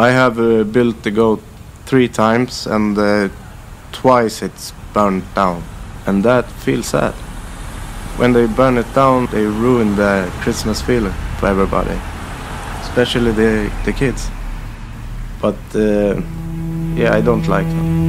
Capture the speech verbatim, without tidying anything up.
I have uh, built the goat three times and uh, twice it's burned down. And that feels sad. When they burn it down, they ruin the Christmas feeling for everybody, especially the, the kids. But uh, yeah, I don't like them.